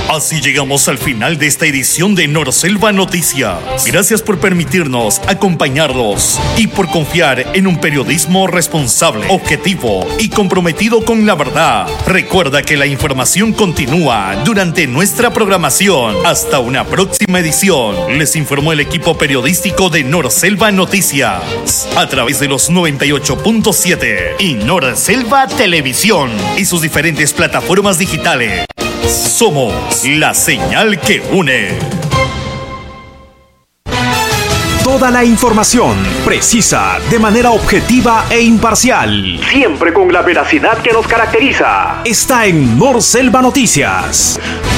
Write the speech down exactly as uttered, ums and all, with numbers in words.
Así llegamos al final de esta edición de Norselva Noticias. Gracias por permitirnos acompañarlos y por confiar en un periodismo responsable, objetivo y comprometido con la verdad. Recuerda que la información continúa durante nuestra programación. Hasta una próxima edición. Les informó el equipo periodístico de Norselva Noticias a través de los noventa y ocho punto siete y Norselva Televisión y sus diferentes plataformas digitales. Somos la señal que une. Toda la información precisa, de manera objetiva e imparcial. Siempre con la veracidad que nos caracteriza. Está en Norselva Noticias.